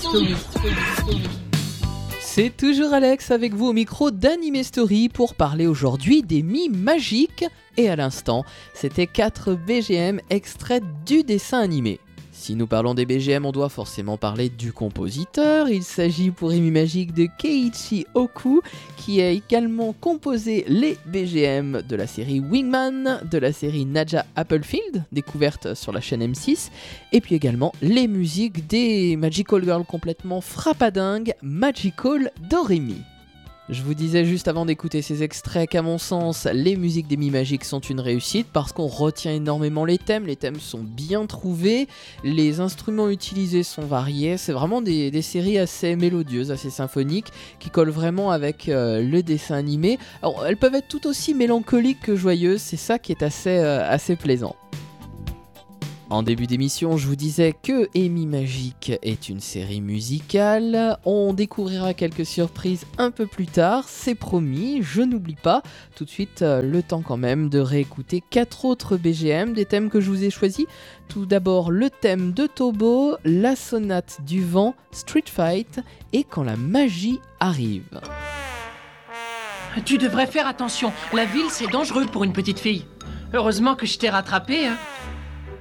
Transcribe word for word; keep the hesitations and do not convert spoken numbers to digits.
Story. C'est toujours Alex avec vous au micro d'Anime Story pour parler aujourd'hui des Mii magiques. Et à l'instant, c'était quatre B G M extraits du dessin animé. Si nous parlons des B G M, on doit forcément parler du compositeur. Il s'agit pour Mii Magique de Keiichi Oku, qui a également composé les B G M de la série Wingman, de la série Nadja Applefield, découverte sur la chaîne M six, et puis également les musiques des Magical Girl complètement frappadingues, Magical Doremi. Je vous disais juste avant d'écouter ces extraits qu'à mon sens, les musiques des Mii Magiques sont une réussite parce qu'on retient énormément les thèmes, les thèmes sont bien trouvés, les instruments utilisés sont variés, c'est vraiment des, des séries assez mélodieuses, assez symphoniques, qui collent vraiment avec euh, le dessin animé. Alors, elles peuvent être tout aussi mélancoliques que joyeuses, c'est ça qui est assez, euh, assez plaisant. En début d'émission, je vous disais que Mii Magique est une série musicale. On découvrira quelques surprises un peu plus tard, c'est promis, je n'oublie pas. Tout de suite, le temps quand même de réécouter quatre autres B G M, des thèmes que je vous ai choisis. Tout d'abord, le thème de Tobo, la sonate du vent, Street Fight et Quand la magie arrive. Tu devrais faire attention, la ville c'est dangereux pour une petite fille. Heureusement que je t'ai rattrapé, hein.